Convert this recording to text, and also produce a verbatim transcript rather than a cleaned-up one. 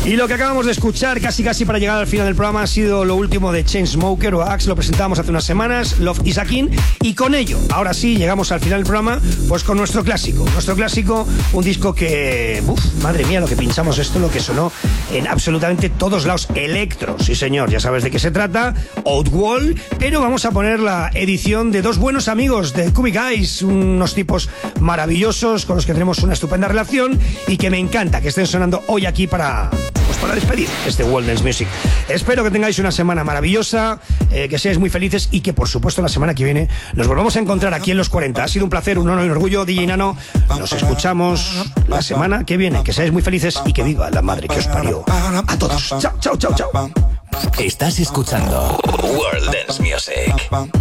Y lo que acabamos de escuchar, casi casi para llegar al final del programa, ha sido lo último de Chainsmokers o Axe. Lo presentamos hace unas semanas, Love Is a King. Y con ello, ahora sí, llegamos al final del programa, pues con nuestro clásico. Nuestro clásico, un disco que... Uf, madre mía, lo que pinchamos esto, lo que sonó en absolutamente todos lados. Electro, sí señor, ya sabes de qué se trata. Outwall, pero vamos a poner la edición de dos buenos amigos de Cubic Guys, unos tipos maravillosos con los que tenemos una estupenda relación y que me encanta que estén sonando hoy aquí para... pues para despedir este World Dance Music. Espero que tengáis una semana maravillosa, eh, que seáis muy felices y que por supuesto la semana que viene nos volvamos a encontrar aquí en Los cuarenta. Ha sido un placer, un honor y un orgullo, D J Nano. Nos escuchamos la semana que viene. Que seáis muy felices y que viva la madre que os parió. A todos. Chao, chao, chao, chao. Estás escuchando World Dance Music.